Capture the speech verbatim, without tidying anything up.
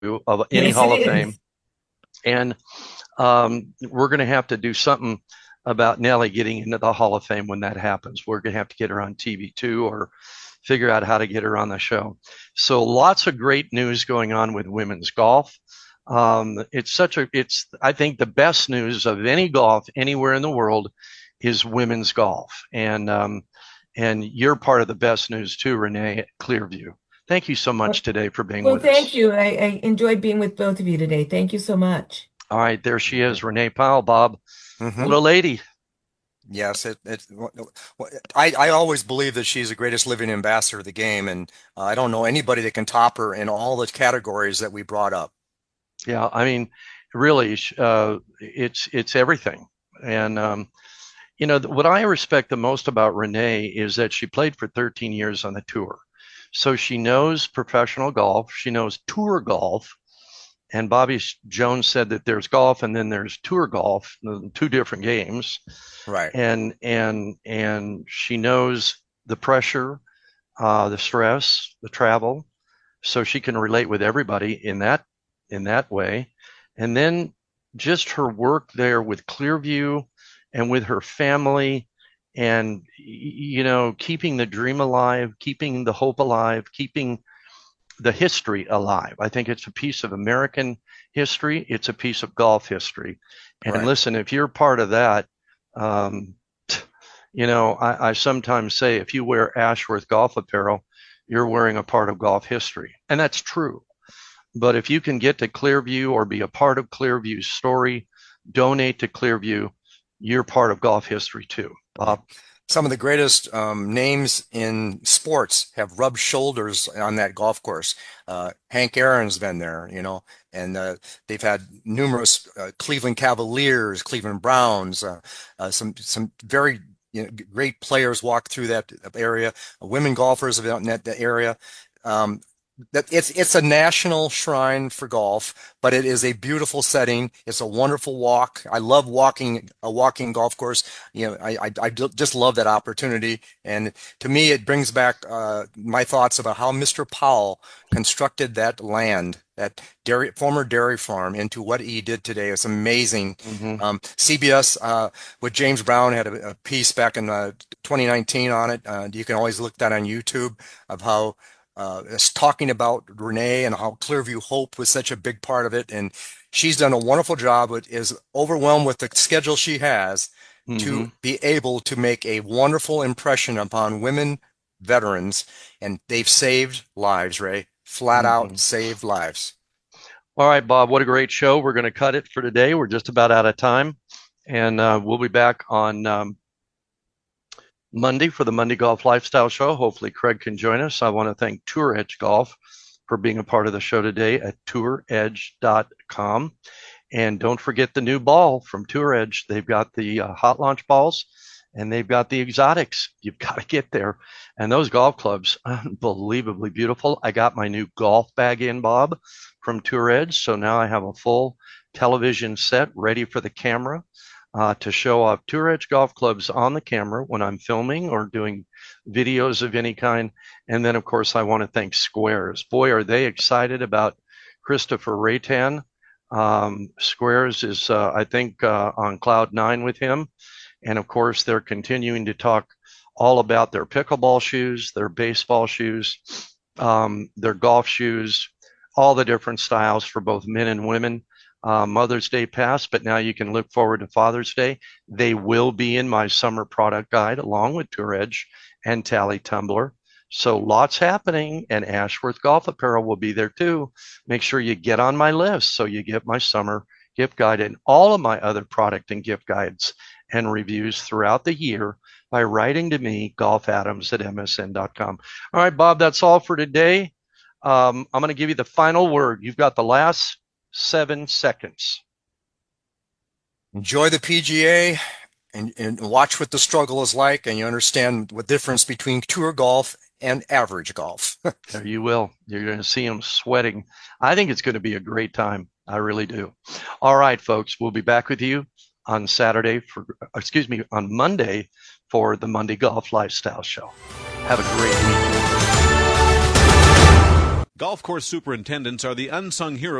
of any Yes, it Hall of Fame. is. And um, we're going to have to do something about Nellie getting into the Hall of Fame when that happens. We're going to have to get her on T V too, or figure out how to get her on the show. So lots of great news going on with women's golf. Um, it's such a, it's, I think the best news of any golf anywhere in the world is women's golf. And, um, and you're part of the best news too, Renee, at Clearview. Thank you so much today for being Well, with us. thank you. I, I enjoyed being with both of you today. Thank you so much. All right, there she is, Renee Powell. Bob, Mm-hmm. what a lady. Yes, it, it, I, I always believe that she's the greatest living ambassador of the game, and uh, I don't know anybody that can top her in all the categories that we brought up. Yeah, I mean, really, uh, it's it's everything. And um, you know, what I respect the most about Renee is that she played for thirteen years on the tour, so she knows professional golf, she knows tour golf. And Bobby Jones said that there's golf and then there's tour golf, two different games. Right. And and and she knows the pressure, uh, the stress, the travel, so she can relate with everybody in that in that way. And then just her work there with Clearview and with her family, and you know, keeping the dream alive, keeping the hope alive, keeping the history alive. I think it's a piece of American history. It's a piece of golf history. And Right. listen, if you're part of that, um, you know, I, I sometimes say if you wear Ashworth golf apparel, you're wearing a part of golf history. And that's true. But if you can get to Clearview or be a part of Clearview's story, donate to Clearview, you're part of golf history too. Bob? Some of the greatest um, names in sports have rubbed shoulders on that golf course. Uh, Hank Aaron's been there, you know, and uh, they've had numerous uh, Cleveland Cavaliers, Cleveland Browns, uh, uh, some some very you know, great players walk through that area. Uh, women golfers have been in that, that area. Um, that it's it's a national shrine for golf, but it is a beautiful setting. It's a wonderful walk. I love walking a walking golf course. You know, I I, I just love that opportunity, and to me, it brings back uh, my thoughts about how Mister Powell constructed that land, that dairy former dairy farm, into what he did today. It's amazing. Mm-hmm. Um, C B S uh, with James Brown had a, a piece back in uh, twenty nineteen on it. Uh, you can always look that on YouTube of how uh, it's talking about Renee and how Clearview Hope was such a big part of it. And she's done a wonderful job, but is overwhelmed with the schedule she has Mm-hmm. to be able to make a wonderful impression upon women veterans. And they've saved lives, Ray. Flat Mm-hmm. out saved lives. All right, Bob, what a great show. We're going to cut it for today. We're just about out of time. And uh, we'll be back on um, Monday for the Monday Golf Lifestyle Show. Hopefully, Craig can join us. I want to thank Tour Edge Golf for being a part of the show today at tour edge dot com. And don't forget the new ball from Tour Edge. They've got the uh, hot launch balls and they've got the exotics. You've got to get there. And those golf clubs, unbelievably beautiful. I got my new golf bag in, Bob, from Tour Edge. So now I have a full television set ready for the camera uh, to show off Tour Edge golf clubs on the camera when I'm filming or doing videos of any kind. And then, of course, I want to thank Squares. Boy, are they excited about Christopher Raytan. Um, Squares is, uh, I think, uh, on cloud nine with him. And of course, they're continuing to talk all about their pickleball shoes, their baseball shoes, um, their golf shoes, all the different styles for both men and women. Uh, Mother's Day passed, but now you can look forward to Father's Day. They will be in my summer product guide along with Tour Edge and Tally Tumbler. So lots happening, and Ashworth Golf Apparel will be there too. Make sure you get on my list so you get my summer gift guide and all of my other product and gift guides and reviews throughout the year by writing to me, golf adams at m s n dot com. All right, Bob, that's all for today. Um, I'm going to give you the final word. You've got the last seven seconds. Enjoy the P G A and, and watch what the struggle is like, and you understand the difference between tour golf and average golf. There you will. You're going to see them sweating. I think it's going to be a great time. I really do. All right, folks, we'll be back with you on Saturday for, excuse me, on Monday for the Monday Golf Lifestyle Show. Have a great weekend. Golf course superintendents are the unsung heroes